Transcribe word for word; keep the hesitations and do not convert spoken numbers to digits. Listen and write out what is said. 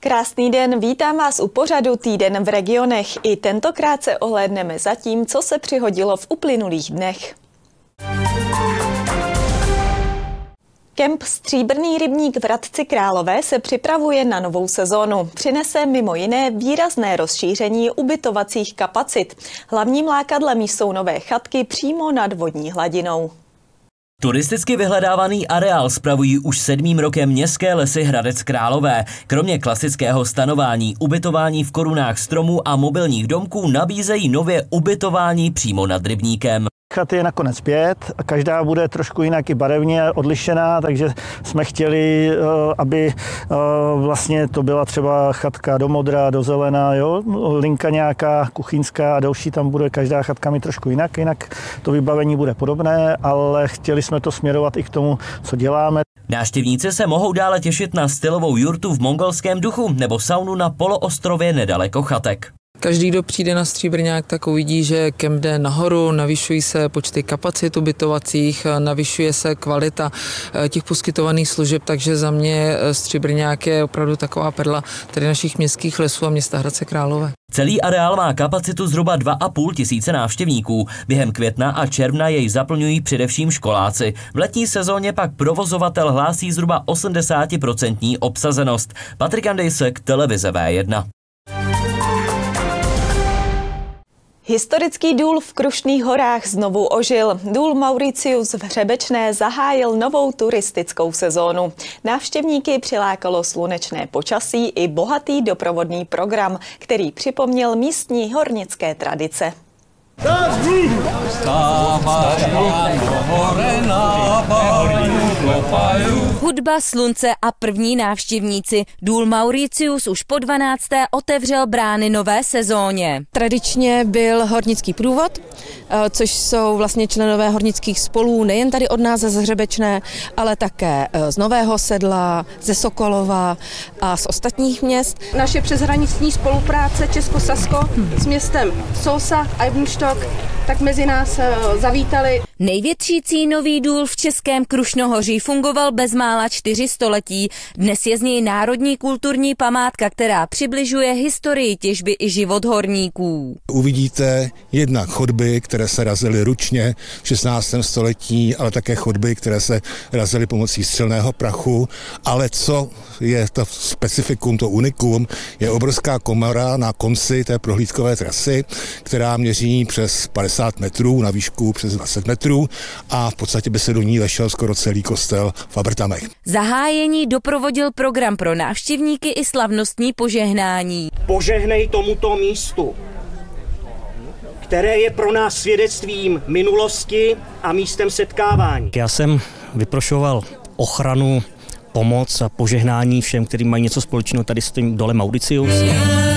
Krásný den, vítám vás u pořadu Týden v regionech. I tentokrát se ohlédneme za tím, co se přihodilo v uplynulých dnech. Kemp Stříbrný rybník v Hradci Králové se připravuje na novou sezónu. Přinese mimo jiné výrazné rozšíření ubytovacích kapacit. Hlavním lákadlem jsou nové chatky přímo nad vodní hladinou. Turisticky vyhledávaný areál spravují už sedmým rokem Městské lesy Hradec Králové. Kromě klasického stanování, ubytování v korunách stromů a mobilních domků nabízejí nově ubytování přímo nad rybníkem. Chaty je nakonec pět a každá bude trošku jinak i barevně odlišená, takže jsme chtěli, aby vlastně to byla třeba chatka do modra, do zelená, jo? Linka nějaká kuchyňská a další tam bude každá chatka mít trošku jinak, jinak to vybavení bude podobné, ale chtěli jsme to směrovat i k tomu, co děláme. Návštěvníci se mohou dále těšit na stylovou jurtu v mongolském duchu nebo saunu na poloostrově nedaleko chatek. Každý, kdo přijde na Stříbrňák, tak uvidí, že kemp jde nahoru, navyšují se počty kapacit ubytovacích, navyšuje se kvalita těch poskytovaných služeb, takže za mě Stříbrňák je opravdu taková perla tedy našich městských lesů a města Hradce Králové. Celý areál má kapacitu zhruba dva a půl tisíce návštěvníků. Během května a června jej zaplňují především školáci. V letní sezóně pak provozovatel hlásí zhruba osmdesát procent obsazenost. Patrik Andejsek, televize V jedna. Historický důl v Krušných horách znovu ožil. Důl Mauricius v Hřebečné zahájil novou turistickou sezónu. Návštěvníky přilákalo slunečné počasí i bohatý doprovodný program, který připomněl místní hornické tradice. Hudba, slunce a první návštěvníci. Důl Mauricius už po dvanácté otevřel brány nové sezóně. Tradičně byl hornický průvod, což jsou vlastně členové hornických spolů nejen tady od nás ze Hřebečné, ale také z Nového Sedla, ze Sokolova a z ostatních měst. Naše přeshraniční spolupráce Česko-Sasko s městem Sousa a Eibenstock tak mezi nás zavítali. Největší cínový důl v Českém Krušnohoří fungoval bezmála čtyři století. Dnes je z něj národní kulturní památka, která přibližuje historii těžby i život horníků. Uvidíte jednak chodby, které se razily ručně v šestnáctém století, ale také chodby, které se razily pomocí střelného prachu. Ale co je to specifikum, to unikum, je obrovská komora na konci té prohlídkové trasy, která měří přes padesát metrů, na výšku přes dvacet metrů a v podstatě by se do ní vešel skoro celý kostel v Abrtamech. Zahájení doprovodil program pro návštěvníky i slavnostní požehnání. Požehnej tomuto místu, které je pro nás svědectvím minulosti a místem setkávání. Já jsem vyprošoval ochranu, pomoc a požehnání všem, kteří mají něco společného tady s tím dolem Mauricius.